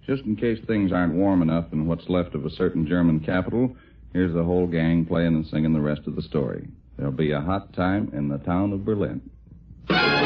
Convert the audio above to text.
Just in case things aren't warm enough in what's left of a certain German capital, here's the whole gang playing and singing the rest of the story. There'll be a hot time in the town of Berlin.